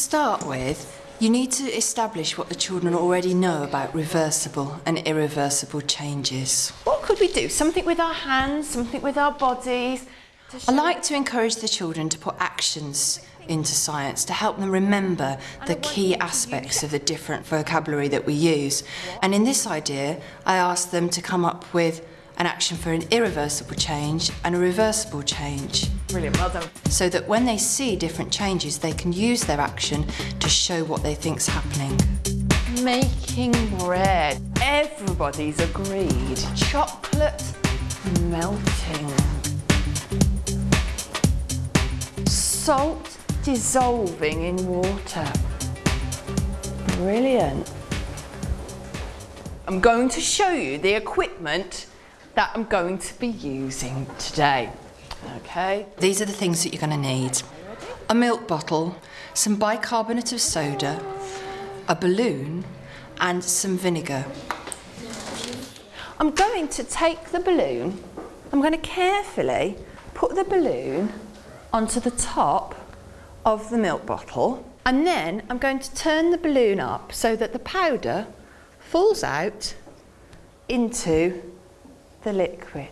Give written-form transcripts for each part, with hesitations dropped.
start with, you need to establish what the children already know about reversible and irreversible changes. What could we do? Something with our hands, something with our bodies? I like to encourage the children to put actions into science to help them remember the key aspects of the different vocabulary that we use. And in this idea, I asked them to come up with an action for an irreversible change and a reversible change. Brilliant, well done. So that when they see different changes, they can use their action to show what they think's happening. Making bread. Everybody's agreed. Chocolate melting. Salt dissolving in water. Brilliant. I'm going to show you the equipment that I'm going to be using today. Okay. These are the things that you're going to need. A milk bottle, some bicarbonate of soda, a balloon and some vinegar. I'm going to take the balloon, I'm going to carefully put the balloon onto the top of the milk bottle, and then I'm going to turn the balloon up so that the powder falls out into the liquid.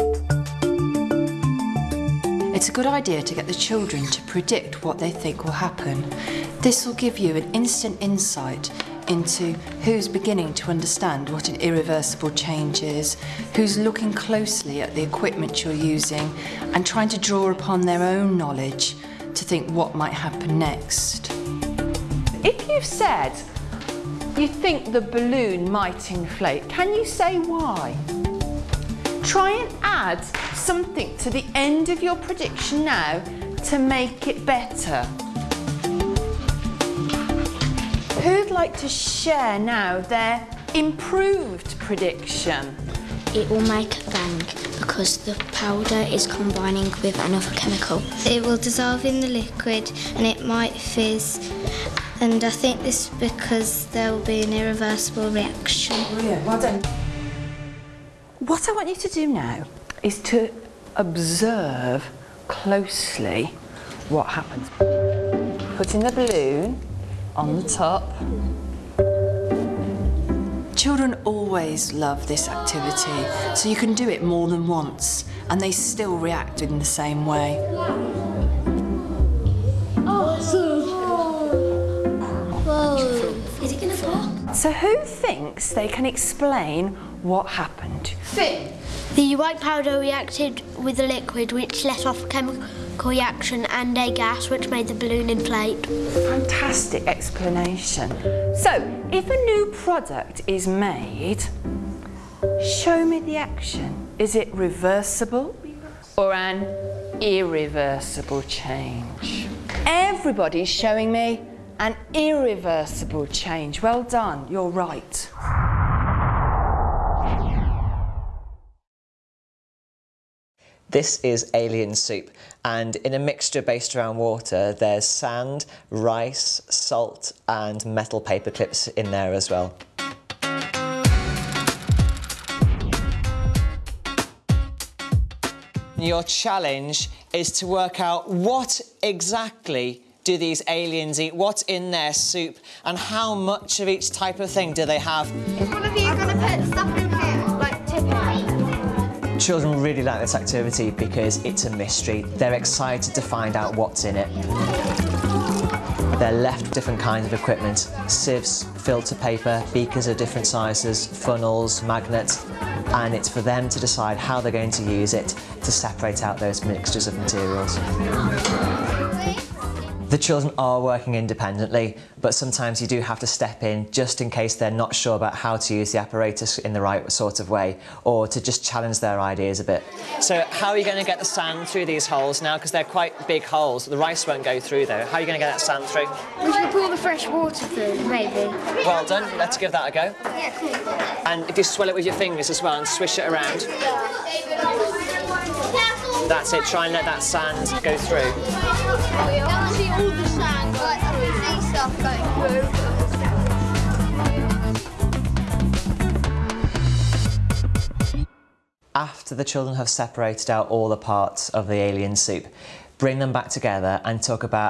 It's a good idea to get the children to predict what they think will happen. This will give you an instant insight into who's beginning to understand what an irreversible change is, who's looking closely at the equipment you're using and trying to draw upon their own knowledge to think what might happen next. If you've said you think the balloon might inflate, can you say why? Try and add something to the end of your prediction now to make it better. Who'd like to share now their improved prediction? It will make a bang because the powder is combining with another chemical. It will dissolve in the liquid and it might fizz, and I think this is because there will be an irreversible reaction. Brilliant, well done. What I want you to do now is to observe closely what happens. Putting the balloon on the top. Children always love this activity, so you can do it more than once and they still react in the same way. Whoa! Is it going to pop? So who thinks they can explain what happened? Finn. The white powder reacted with the liquid, which let off a chemical reaction and a gas, which made the balloon inflate. Fantastic explanation. So, if a new product is made, show me the action. Is it reversible or an irreversible change? Everybody's showing me an irreversible change. Well done, you're right. This is alien soup, and in a mixture based around water there's sand, rice, salt and metal paper clips in there as well. Your challenge is to work out what exactly do these aliens eat, what's in their soup and how much of each type of thing do they have. Is one of you going to put stuff in here, like tip it? Children really like this activity because it's a mystery. They're excited to find out what's in it. They're left with different kinds of equipment: sieves, filter paper, beakers of different sizes, funnels, magnets, and it's for them to decide how they're going to use it to separate out those mixtures of materials. The children are working independently, but sometimes you do have to step in just in case they're not sure about how to use the apparatus in the right sort of way, or to just challenge their ideas a bit. So how are you going to get the sand through these holes now? Because they're quite big holes. The rice won't go through though. How are you going to get that sand through? We should pour the fresh water through, maybe. Well done. Let's give that a go. Yeah, cool. And if you swirl it with your fingers as well and swish it around. That's it. Try and let that sand go through. See all the sand, like see stuff going through. After the children have separated out all the parts of the alien soup, bring them back together and talk about